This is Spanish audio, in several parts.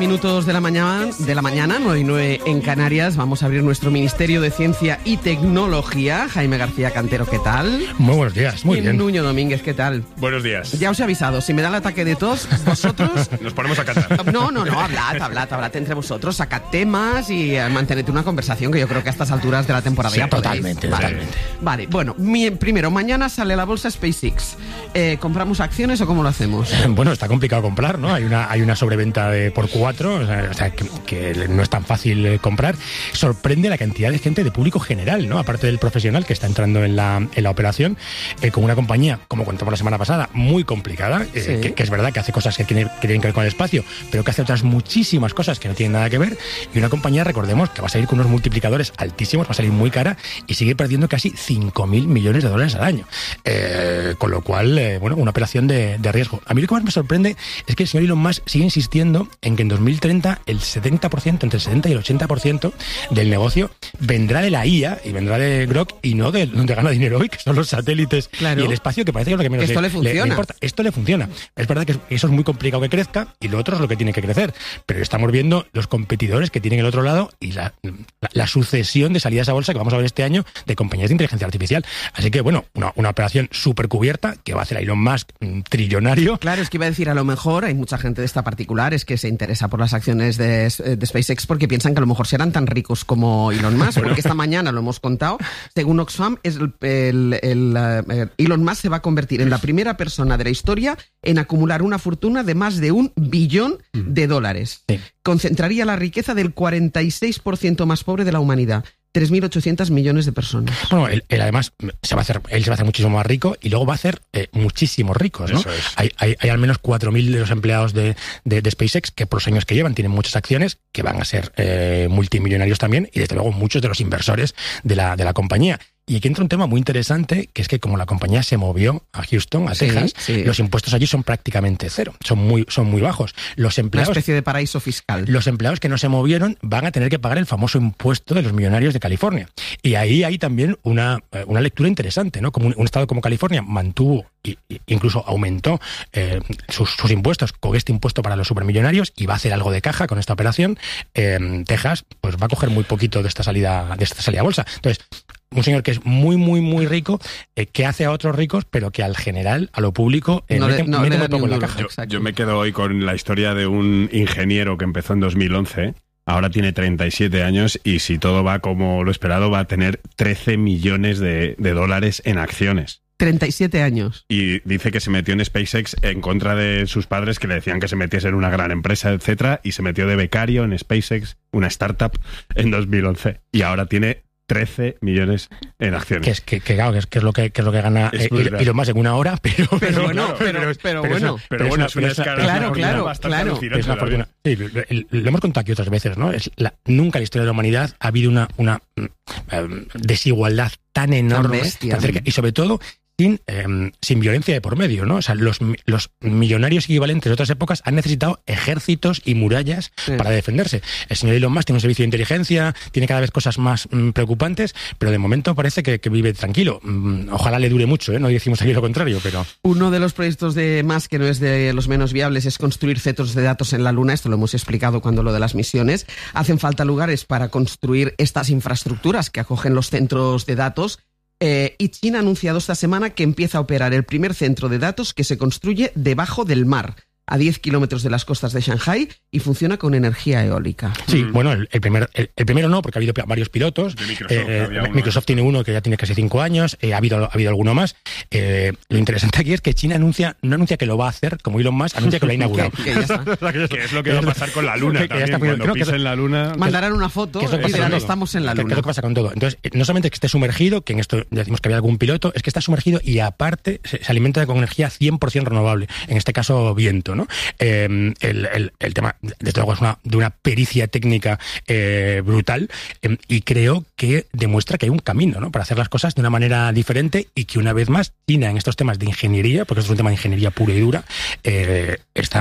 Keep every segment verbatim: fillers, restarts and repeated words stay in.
minutos de la mañana, de la mañana, nueve y nueve en Canarias. Vamos a abrir nuestro Ministerio de Ciencia y Tecnología. Jaime García Cantero, ¿qué tal? Muy buenos días, muy y bien. Nuño Domínguez, ¿qué tal? Buenos días. Ya os he avisado, si me da el ataque de tos, vosotros... Nos ponemos a cantar. No, no, no, hablad, hablad, hablad entre vosotros, sacad temas y eh, mantened una conversación que yo creo que a estas alturas de la temporada Sí, ya podéis. totalmente, Vale. totalmente. Vale, bueno, mi, primero, mañana sale la bolsa SpaceX. Eh, ¿Compramos acciones o cómo lo hacemos? Bueno, está complicado comprar, ¿no? Hay una, hay una sobreventa de por cuatro, o sea, o sea que, que no es tan fácil eh, comprar. Sorprende la cantidad de gente de público general, ¿no? Aparte del profesional que está entrando en la, en la operación, eh, con una compañía, como contamos la semana pasada, muy complicada, eh, Sí. que, que es verdad que hace cosas que tienen, que tienen que ver con el espacio, pero que hace otras muchísimas cosas que no tienen nada que ver. Y una compañía, recordemos, que va a salir con unos multiplicadores altísimos, va a salir muy cara y sigue perdiendo casi cinco mil millones de dólares al año. Eh, con lo cual, eh, bueno, una operación de, de riesgo. A mí lo que más me sorprende es que el señor Elon Musk sigue insistiendo en que en dos mil treinta el setenta por ciento, entre el setenta y el ochenta por ciento del negocio vendrá de la I A y vendrá de Grok y no de donde gana dinero hoy, que son los satélites Claro. y el espacio, que parece que es lo que menos Que esto le funciona. importa. Esto le funciona. Es verdad que eso es muy complicado que crezca y lo otro es lo que tiene que crecer. Pero estamos viendo los competidores que tienen el otro lado y la, la, la sucesión de salidas a bolsa que vamos a ver este año de compañías de inteligencia artificial. Así que, bueno, una, una operación súper cubierta que va a hacer a Elon Musk un trillonario. Claro, es que iba a decir, a lo mejor hay mucha gente de esta particular es que se interesa por las acciones de, de SpaceX porque piensan que a lo mejor serán tan ricos como Elon Musk, porque esta mañana lo hemos contado, según Oxfam, es el, el, el, el, Elon Musk se va a convertir en la primera persona de la historia en acumular una fortuna de más de un billón de dólares. Sí. Concentraría la riqueza del cuarenta y seis por ciento más pobre de la humanidad. tres mil ochocientos millones de personas. Bueno, él, él además se va a hacer, él se va a hacer muchísimo más rico y luego va a hacer eh, muchísimos ricos, ¿no? Eso es. Hay, hay, hay al menos cuatro mil de los empleados de, de, de SpaceX que por los años que llevan tienen muchas acciones que van a ser eh, multimillonarios también y desde luego muchos de los inversores de la, de la compañía. Y aquí entra un tema muy interesante, que es que como la compañía se movió a Houston, a Sí, Texas, sí. los impuestos allí son prácticamente cero, son muy, son muy bajos. Los Una empleados, especie de paraíso fiscal. los empleados que no se movieron van a tener que pagar el famoso impuesto de los millonarios de California. Y ahí hay también una, una lectura interesante, ¿no? Como un, un estado como California mantuvo e incluso aumentó eh, sus, sus impuestos con este impuesto para los supermillonarios y va a hacer algo de caja con esta operación. Eh, Texas pues va a coger muy poquito de esta salida, de esta salida a bolsa. Entonces, un señor que es muy, muy, muy rico, eh, que hace a otros ricos, pero que al general, a lo público, eh, No le- mete, no mete le da muy ni poco un en la duro. caja. Yo, Exacto. yo me quedo hoy con la historia de un ingeniero que empezó en dos mil once, ahora tiene treinta y siete años y si todo va como lo esperado va a tener trece millones de, de dólares en acciones. treinta y siete años. Y dice que se metió en SpaceX en contra de sus padres que le decían que se metiese en una gran empresa, etcétera, y se metió de becario en SpaceX, una startup, en dos mil once. Y ahora tiene trece millones en acciones. Que es que, que, claro, que es, que es lo que, que es lo que gana Es eh, brutal. y, y lo más en una hora, pero, Pero bueno, claro, pero, pero, pero bueno. eso- Pero bueno, es es una una- escala pero es Claro, una fortuna claro, bastante claro. alucinante, es una la verdad. fortuna. Sí, lo, lo hemos contado aquí otras veces, ¿no? Es la, nunca en la historia de la humanidad ha habido una, una um, desigualdad tan enorme, bestia. tan cerca, y sobre todo sin, eh, sin violencia de por medio, ¿no? O sea, los, los millonarios equivalentes de otras épocas han necesitado ejércitos y murallas Sí. para defenderse. El señor Elon Musk tiene un servicio de inteligencia, tiene cada vez cosas más mm, preocupantes, pero de momento parece que, que vive tranquilo. Mm, ojalá le dure mucho, ¿eh? No decimos aquí lo contrario, pero... Uno de los proyectos de Musk, que no es de los menos viables, es construir centros de datos en la Luna. Esto lo hemos explicado cuando lo de las misiones. Hacen falta lugares para construir estas infraestructuras que acogen los centros de datos. Eh, y China ha anunciado esta semana que empieza a operar el primer centro de datos que se construye debajo del mar, a diez kilómetros de las costas de Shanghái, y funciona con energía eólica. Sí, Mm. bueno, el, el, primer, el, el primero no, porque ha habido pi- varios pilotos. De Microsoft, Eh, había uno, Microsoft tiene uno que ya tiene casi cinco años, eh, ha, habido, ha habido alguno más. Eh, lo interesante aquí es que China anuncia, no anuncia que lo va a hacer, como Elon Musk, anuncia que lo ha inaugurado. Que- que ya está. Que es lo que va a pasar con la Luna Que- que ya también, está poniendo- cuando creo que pisen es- la Luna. Mandarán una foto ¿Qué es lo que y pasa dirán, con todo? estamos en la ¿Qué- qué Luna. es lo que pasa con todo? Entonces, eh, no solamente que esté sumergido, que en esto ya decimos que había algún piloto, es que está sumergido y aparte se, se alimenta con energía cien por ciento renovable, en este caso viento, ¿no? Eh, el, el, el tema, desde luego, es una, de una pericia técnica eh, brutal eh, y creo que demuestra que hay un camino, ¿no? Para hacer las cosas de una manera diferente y que una vez más China en estos temas de ingeniería, porque esto es un tema de ingeniería pura y dura, eh, está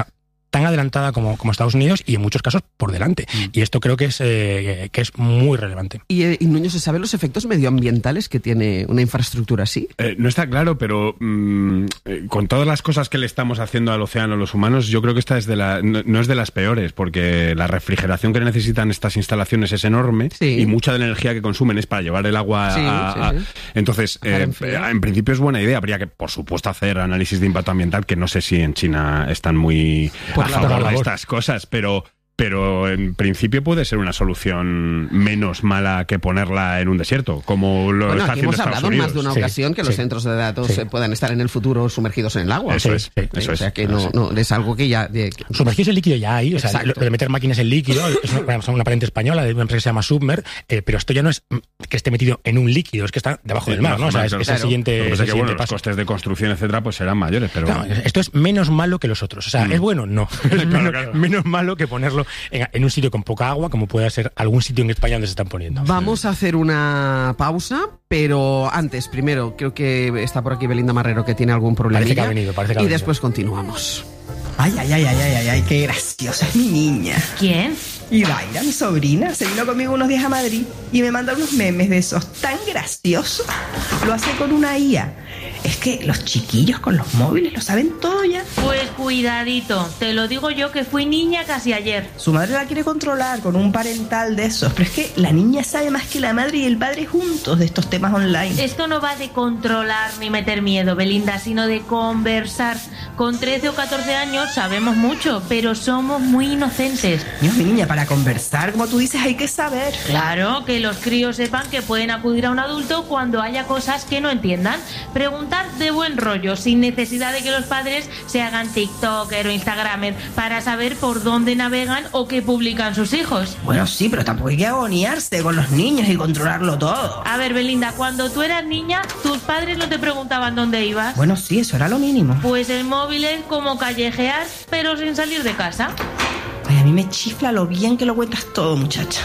tan adelantada como, como Estados Unidos y en muchos casos por delante. Mm. Y esto creo que es, eh, que es muy relevante. ¿Y, y Nuño, se saben los efectos medioambientales que tiene una infraestructura así? Eh, no está claro, pero mmm, eh, con todas las cosas que le estamos haciendo al océano los humanos, yo creo que esta es de la, no, no es de las peores, porque la refrigeración que necesitan estas instalaciones es enorme, sí. y mucha de la energía que consumen es para llevar el agua sí, a... sí, a sí. Entonces, eh, en, en principio es buena idea. Habría que, por supuesto, hacer análisis de impacto ambiental, que no sé si en China están muy por a favor de estas cosas, pero... Pero en principio puede ser una solución menos mala que ponerla en un desierto, como lo bueno, está aquí haciendo hemos Estados hablado Unidos. más de una Sí, ocasión que sí, los centros de datos sí. puedan estar en el futuro sumergidos en el agua. Eso sí, es, sí, eso sí, es. O sea que no, no es algo que ya... De... Sumergidos en líquido ya hay, o sea, Exacto. lo de meter máquinas en líquido es una, una patente española de una empresa que se llama Submer, eh, pero esto ya no es que esté metido en un líquido, es que está debajo Sí, del mar, ¿no? O sea, es, claro. es el siguiente, Lo que pasa es el es que, bueno, paso. los costes de construcción, etcétera, pues serán mayores, pero... Claro, esto es menos malo que los otros. O sea, mm. ¿es bueno? No. Es claro, menos, claro. menos malo que ponerlo en, en un sitio con poca agua, como puede ser algún sitio en España donde se están poniendo. Vamos a hacer una pausa, pero antes, primero, creo que está por aquí Belinda Marrero, que tiene algún problema. Parece que ha venido, parece que ha Y venido. después continuamos. Ay, ay, ay, ay, ay, ay, ay, qué graciosa es mi niña. ¿Quién? Idaira, mi sobrina, se vino conmigo unos días a Madrid y me manda unos memes de esos tan graciosos. Lo hace con una I A. Es que los chiquillos con los móviles lo saben todo ya. Pues cuidadito, te lo digo yo que fui niña casi ayer. Su madre la quiere controlar con un parental de esos, pero es que la niña sabe más que la madre y el padre juntos de estos temas online. Esto no va de controlar ni meter miedo, Belinda, sino de conversar. Con trece o catorce años sabemos mucho, pero somos muy inocentes. Dios, mi niña, para conversar, como tú dices, hay que saber. Claro, que los críos sepan que pueden acudir a un adulto cuando haya cosas que no entiendan. Preguntar de buen rollo, sin necesidad de que los padres se hagan TikToker o Instagramer para saber por dónde navegan o qué publican sus hijos. Bueno, sí, pero tampoco hay que agoniarse con los niños y controlarlo todo. A ver, Belinda, cuando tú eras niña, tus padres no te preguntaban dónde ibas. Bueno, sí, eso era lo mínimo. Pues el móvil es como callejear, pero sin salir de casa. Ay, a mí me chifla lo bien que lo cuentas todo, muchacha.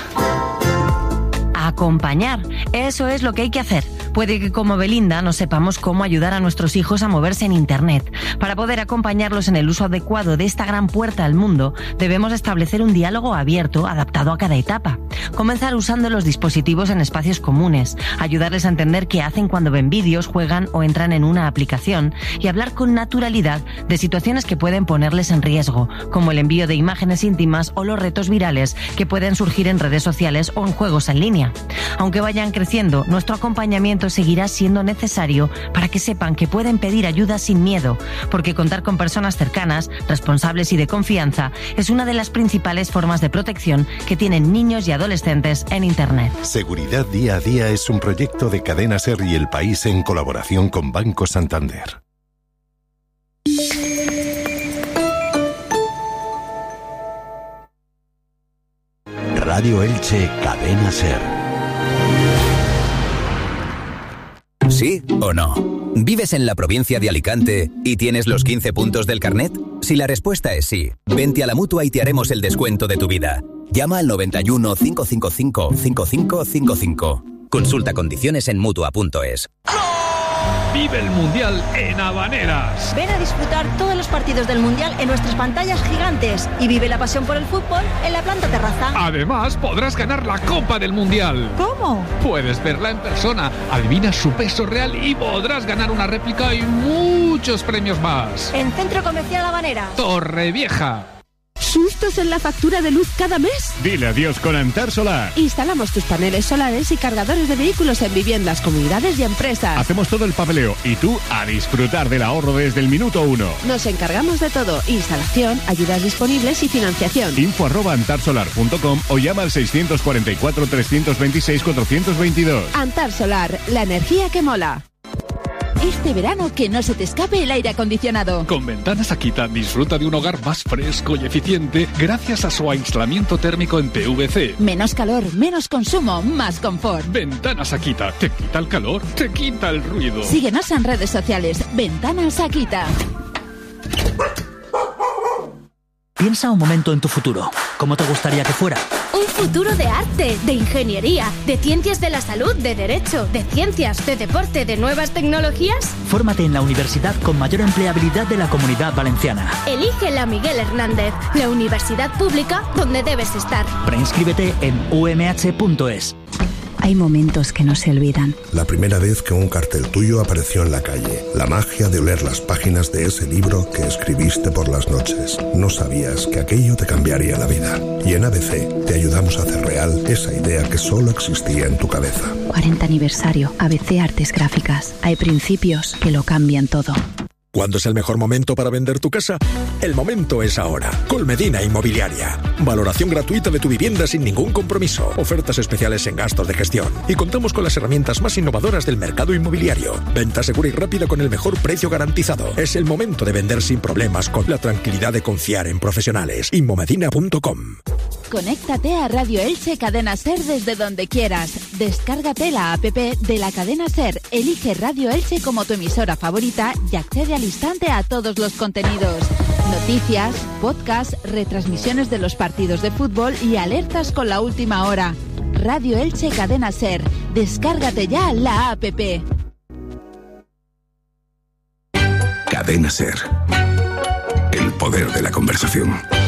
Acompañar, eso es lo que hay que hacer. Puede que como Belinda no sepamos cómo ayudar a nuestros hijos a moverse en Internet. Para poder acompañarlos en el uso adecuado de esta gran puerta al mundo, debemos establecer un diálogo abierto, adaptado a cada etapa. Comenzar usando los dispositivos en espacios comunes, ayudarles a entender qué hacen cuando ven vídeos, juegan o entran en una aplicación y hablar con naturalidad de situaciones que pueden ponerles en riesgo, como el envío de imágenes íntimas o los retos virales que pueden surgir en redes sociales o en juegos en línea. Aunque vayan creciendo, nuestro acompañamiento seguirá siendo necesario para que sepan que pueden pedir ayuda sin miedo, porque contar con personas cercanas, responsables y de confianza es una de las principales formas de protección que tienen niños y adolescentes en Internet. Seguridad Día a Día es un proyecto de Cadena SER y El País en colaboración con Banco Santander. Radio Elche, Cadena SER. ¿Sí o no? ¿Vives en la provincia de Alicante y tienes los quince puntos del carnet? Si la respuesta es sí, vente a la Mutua y te haremos el descuento de tu vida. Llama al noventa y uno, cinco cinco cinco, cinco cinco cinco cinco. Consulta condiciones en Mutua punto es. Vive el Mundial en Habaneras. Ven a disfrutar todos los partidos del Mundial en nuestras pantallas gigantes y vive la pasión por el fútbol en la planta terraza. Además, podrás ganar la Copa del Mundial. ¿Cómo? Puedes verla en persona, adivinas su peso real y podrás ganar una réplica y muchos premios más. En Centro Comercial Habanera. Torrevieja. ¿Sustos en la factura de luz cada mes? Dile adiós con Antar Solar. Instalamos tus paneles solares y cargadores de vehículos en viviendas, comunidades y empresas. Hacemos todo el papeleo y tú a disfrutar del ahorro desde el minuto uno. Nos encargamos de todo: instalación, ayudas disponibles y financiación. Info arroba antarsolar punto com o llama al seiscientos cuarenta y cuatro, trescientos veintiséis, cuatrocientos veintidós. Antar Solar, la energía que mola. Este verano que no se te escape el aire acondicionado. Con Ventanas Akita disfruta de un hogar más fresco y eficiente gracias a su aislamiento térmico en P V C. Menos calor, menos consumo, más confort. Ventanas Akita, te quita el calor, te quita el ruido. Síguenos en redes sociales. Ventanas Akita. Piensa un momento en tu futuro. ¿Cómo te gustaría que fuera? Un futuro de arte, de ingeniería, de ciencias de la salud, de derecho, de ciencias, de deporte, de nuevas tecnologías. Fórmate en la universidad con mayor empleabilidad de la Comunidad Valenciana. Elige la Miguel Hernández, la universidad pública donde debes estar. Preinscríbete en u m h punto es. Hay momentos que no se olvidan. La primera vez que un cartel tuyo apareció en la calle. La magia de oler las páginas de ese libro que escribiste por las noches. No sabías que aquello te cambiaría la vida. Y en A B C te ayudamos a hacer real esa idea que solo existía en tu cabeza. cuarenta aniversario. A B C Artes Gráficas. Hay principios que lo cambian todo. ¿Cuándo es el mejor momento para vender tu casa? El momento es ahora. Colmedina Inmobiliaria. Valoración gratuita de tu vivienda sin ningún compromiso. Ofertas especiales en gastos de gestión. Y contamos con las herramientas más innovadoras del mercado inmobiliario. Venta segura y rápida con el mejor precio garantizado. Es el momento de vender sin problemas con la tranquilidad de confiar en profesionales. Inmomedina punto com. Conéctate a Radio Elche Cadena Ser desde donde quieras. Descárgate la app de la Cadena Ser, elige Radio Elche como tu emisora favorita y accede al instante a todos los contenidos. Noticias, podcasts, retransmisiones de los partidos de fútbol y alertas con la última hora. Radio Elche Cadena Ser. Descárgate ya la app. Cadena Ser. El poder de la conversación.